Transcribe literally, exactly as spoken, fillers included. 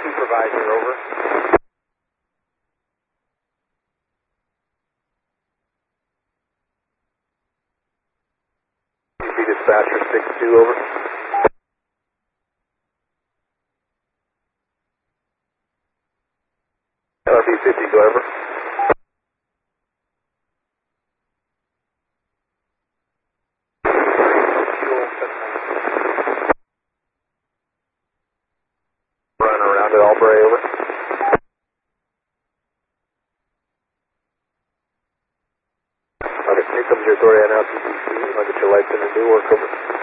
Supervisor, over. P C dispatcher six two, over. L R B fifty, go over. Run around at Albury, over. Okay, here comes your authority on L T D C. I'll get your lights in and do work, over.